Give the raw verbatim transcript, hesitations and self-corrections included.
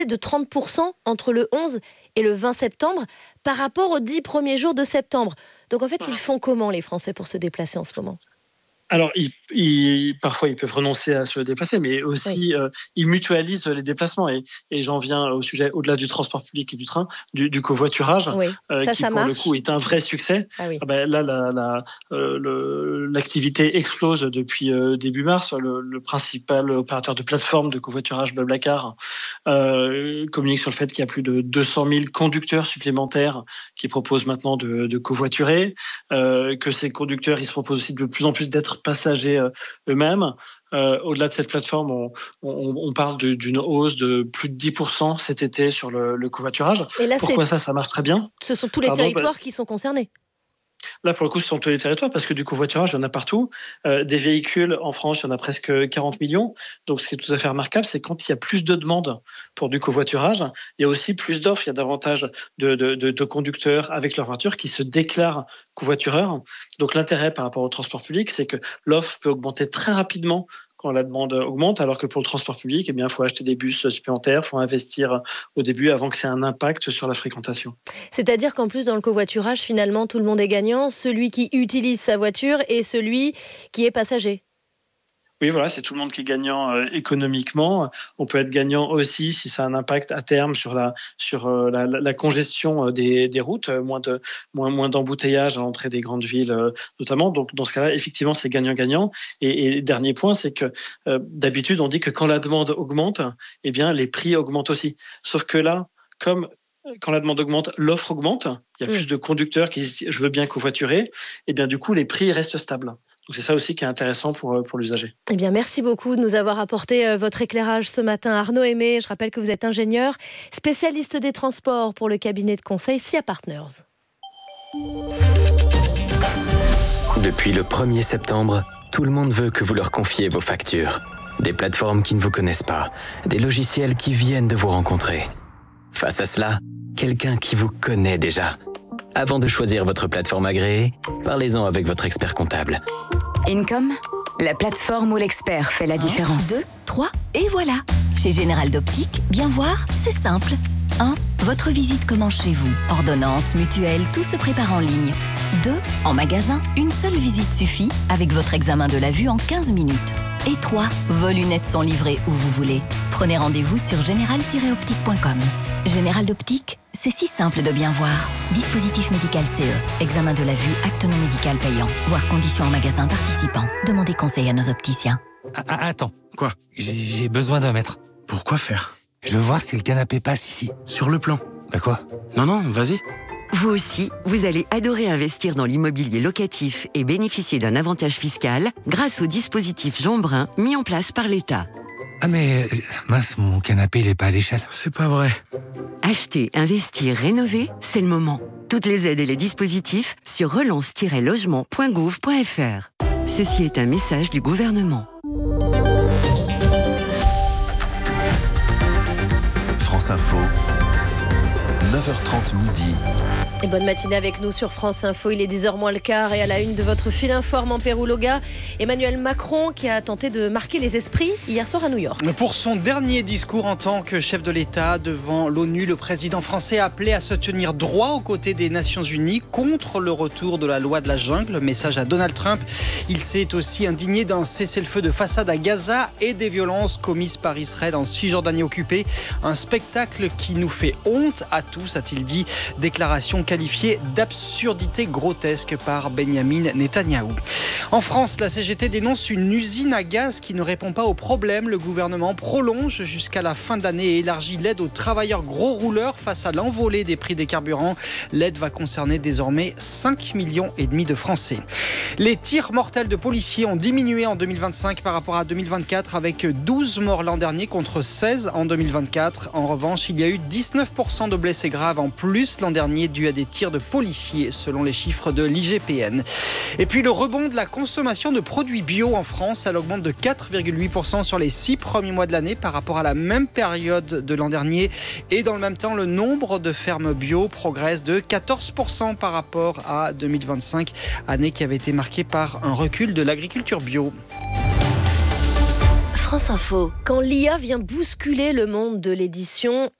de trente pour cent entre le onze et le vingt septembre par rapport aux dix premiers jours de septembre. Donc en fait, ils font comment les Français pour se déplacer en ce moment ? Alors, ils, ils, parfois, ils peuvent renoncer à se déplacer, mais aussi, oui. euh, ils mutualisent les déplacements. Et, et j'en viens au sujet, au-delà du transport public et du train, du, du covoiturage, oui. euh, ça, qui, ça pour marche. le coup, est un vrai succès. Ah oui. ah ben, là, la, la, euh, le, l'activité explose depuis euh, début mars. Le, le principal opérateur de plateforme de covoiturage, Blablacar, euh, communique sur le fait qu'il y a plus de deux cent mille conducteurs supplémentaires qui proposent maintenant de, de covoiturer, euh, que ces conducteurs, ils se proposent aussi de plus en plus d'être passagers eux-mêmes. Euh, au-delà de cette plateforme, on, on, on parle de, d'une hausse de plus de dix pour cent cet été sur le, le covoiturage. Et là, pourquoi c'est... ça, ça marche très bien ? Ce sont tous les Pardon, territoires bah... qui sont concernés. Là, pour le coup, ce sont tous les territoires parce que du covoiturage, il y en a partout. Euh, des véhicules, en France, il y en a presque quarante millions. Donc, ce qui est tout à fait remarquable, c'est quand il y a plus de demandes pour du covoiturage, il y a aussi plus d'offres. Il y a davantage de, de, de, de conducteurs avec leur voiture qui se déclarent covoitureurs. Donc, l'intérêt par rapport au transport public, c'est que l'offre peut augmenter très rapidement quand la demande augmente, alors que pour le transport public, eh bien, il faut acheter des bus supplémentaires, il faut investir au début avant que ça ait un impact sur la fréquentation. C'est-à-dire qu'en plus, dans le covoiturage, finalement, tout le monde est gagnant, celui qui utilise sa voiture et celui qui est passager. Oui, voilà, c'est tout le monde qui est gagnant euh, économiquement. On peut être gagnant aussi si ça a un impact à terme sur la, sur, euh, la, la congestion euh, des, des routes, euh, moins, de, moins, moins d'embouteillages à l'entrée des grandes villes euh, notamment. Donc, dans ce cas-là, effectivement, c'est gagnant-gagnant. Et, et dernier point, c'est que euh, d'habitude, on dit que quand la demande augmente, eh bien, les prix augmentent aussi. Sauf que là, comme quand la demande augmente, l'offre augmente, il y a mmh. plus de conducteurs qui disent « je veux bien covoiturer », et bien du coup, les prix restent stables. Donc c'est ça aussi qui est intéressant pour, pour l'usager. Eh bien, merci beaucoup de nous avoir apporté votre éclairage ce matin. Arnaud Aimé, je rappelle que vous êtes ingénieur, spécialiste des transports pour le cabinet de conseil S I A Partners. Depuis le premier septembre, tout le monde veut que vous leur confiez vos factures. Des plateformes qui ne vous connaissent pas, des logiciels qui viennent de vous rencontrer. Face à cela, quelqu'un qui vous connaît déjà. Avant de choisir votre plateforme agréée, parlez-en avec votre expert comptable. Income, la plateforme où l'expert fait la différence. un, deux, trois, et voilà. Chez Général d'Optique, bien voir, c'est simple. un. Votre visite commence chez vous. Ordonnance, mutuelle, tout se prépare en ligne. deux. En magasin, une seule visite suffit avec votre examen de la vue en quinze minutes. Et trois. Vos lunettes sont livrées où vous voulez. Prenez rendez-vous sur général tiret optique point com. Général d'Optique, c'est si simple de bien voir. Dispositif médical C E. Examen de la vue, acte non médical payant. Voir conditions en magasin participant. Demandez conseil à nos opticiens. Ah, attends. Quoi ? J'ai, j'ai besoin d'un mètre. Pourquoi faire ? Je veux voir si le canapé passe ici. Sur le plan. Bah quoi ? Non, non, vas-y. Vous aussi, vous allez adorer investir dans l'immobilier locatif et bénéficier d'un avantage fiscal grâce au dispositif Jean Brun mis en place par l'État. Ah mais, mince, mon canapé, il est pas à l'échelle. C'est pas vrai. Acheter, investir, rénover, c'est le moment. Toutes les aides et les dispositifs sur relance tiret logement point gouv point f r. Ceci est un message du gouvernement. France Info, neuf heures trente midi. Et bonne matinée avec nous sur France Info, il est dix heures moins le quart et à la une de votre fil informe en Pérouloga, Emmanuel Macron qui a tenté de marquer les esprits hier soir à New York. Pour son dernier discours en tant que chef de l'État devant l'ONU, le président français a appelé à se tenir droit aux côtés des Nations Unies contre le retour de la loi de la jungle. Message à Donald Trump. Il s'est aussi indigné d'un cessez-le-feu de façade à Gaza et des violences commises par Israël en Cisjordanie occupée. Un spectacle qui nous fait honte à tous, a-t-il dit. Déclaration qualifié d'absurdité grotesque par Benyamin Netanyahou. En France, la C G T dénonce une usine à gaz qui ne répond pas aux problèmes. Le gouvernement prolonge jusqu'à la fin de l'année et élargit l'aide aux travailleurs gros rouleurs face à l'envolée des prix des carburants. L'aide va concerner désormais cinq millions et demi de Français. Les tirs mortels de policiers ont diminué en deux mille vingt-cinq par rapport à deux mille vingt-quatre avec douze morts l'an dernier contre seize en deux mille vingt-quatre. En revanche, il y a eu dix-neuf pour cent de blessés graves en plus l'an dernier dû à des tirs de policiers selon les chiffres de l'I G P N. Et puis le rebond de la consommation de produits bio en France, elle augmente de quatre virgule huit pour cent sur les six premiers mois de l'année par rapport à la même période de l'an dernier. Et dans le même temps, le nombre de fermes bio progresse de quatorze pour cent par rapport à deux mille vingt-cinq, année qui avait été marquée par un recul de l'agriculture bio. France Info. Quand l'I A vient bousculer le monde de l'édition,